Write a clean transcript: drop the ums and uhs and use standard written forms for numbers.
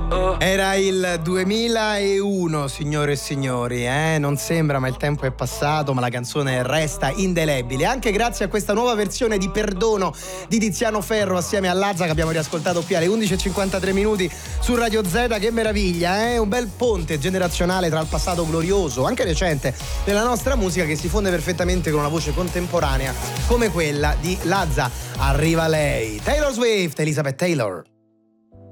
Era il 2001, signore e signori, non sembra, ma il tempo è passato, ma la canzone resta indelebile, anche grazie a questa nuova versione di Perdono di Tiziano Ferro assieme a Lazza, che abbiamo riascoltato qui alle 11:53 minuti su Radio Z. Che meraviglia, un bel ponte generazionale tra il passato glorioso, anche recente, della nostra musica, che si fonde perfettamente con una voce contemporanea come quella di Lazza. Arriva lei, Taylor Swift, Elizabeth Taylor.